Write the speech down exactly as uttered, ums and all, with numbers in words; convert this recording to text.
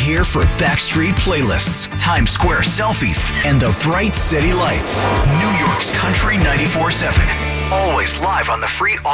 here for backstreet playlists, Times Square selfies, and the bright city lights. New York's Country ninety-four seven. Always live on the free